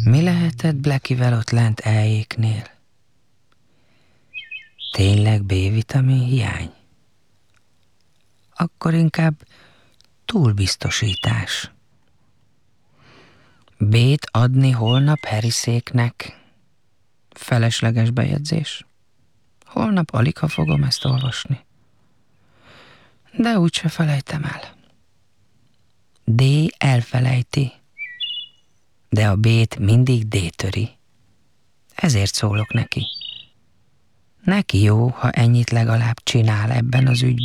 Mi lehetett Blackivel ott lent eljéknél? Tényleg B-vitamin hiány? Akkor inkább túlbiztosítás. B-t adni holnap Harriséknek? Felesleges bejegyzés. Holnap aligha fogom ezt olvasni. De úgyse felejtem el. D elfelejti, de a B-t mindig D töri. Ezért szólok neki. Neki jó, ha ennyit legalább csinál ebben az ügyben.